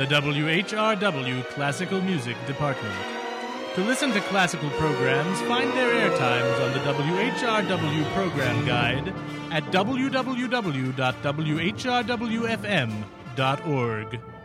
the WHRW Classical Music Department. To listen to classical programs, find their air times on the WHRW Program Guide at www.whrwfm.org.